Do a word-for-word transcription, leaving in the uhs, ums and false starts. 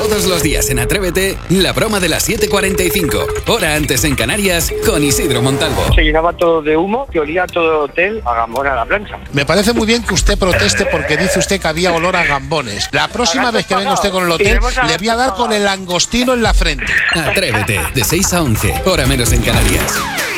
Todos los días en Atrévete, la broma de las siete cuarenta y cinco, hora antes en Canarias, con Isidro Montalvo. Se llenaba todo de humo, que olía todo el hotel a Gambón a la plancha. Me parece muy bien que usted proteste porque dice usted que había olor a gambones. La próxima vez que venga usted con el hotel, le voy a dar con el langostino en la frente. Atrévete, de seis a once, hora menos en Canarias.